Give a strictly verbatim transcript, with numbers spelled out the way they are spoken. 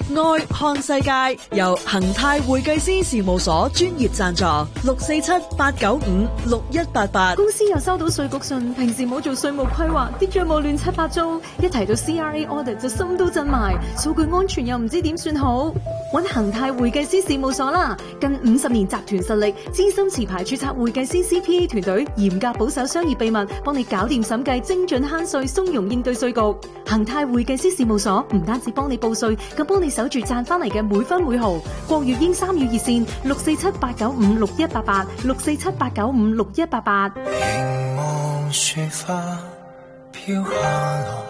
愛看世界由恒泰會計師事務所專業贊助，六四七八九五六一八八。 公司又收到稅局信，平時冇做稅務規劃，啲賬務亂七八糟，一提到 C R A audit 就心都震埋，數據安全又唔知點算好。揾恒泰會計師事務所啦，近五十年集團實力，資深持牌註冊會計師 C P A 團隊，嚴格保守商業秘密，幫你搞掂審計，精準慳稅，鬆容應對稅局。恒泰會計師事務所唔單止幫你報稅，更幫你守住賺翻嚟嘅每分每毫。國粵英三語熱線六四七八九五六一八八，六四七八九五六一八八。 凝望雪花飄下來，